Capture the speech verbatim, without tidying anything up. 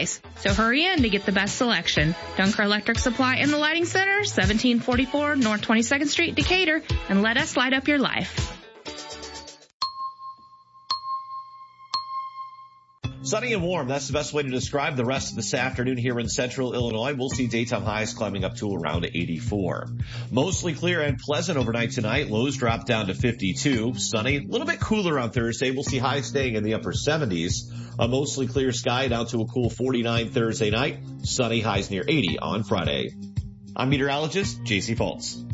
supplies. So hurry in to get the best selection. Dunker Electric Supply and the Lighting Center, seventeen forty-four North twenty-second Street, Decatur, and let us light up your life. Sunny and warm, that's the best way to describe the rest of this afternoon here in central Illinois. We'll see daytime highs climbing up to around eighty-four. Mostly clear and pleasant overnight tonight. Lows drop down to fifty-two. Sunny, a little bit cooler on Thursday. We'll see highs staying in the upper seventies. A mostly clear sky down to a cool forty-nine Thursday night. Sunny, highs near eighty on Friday. I'm meteorologist J C Fultz.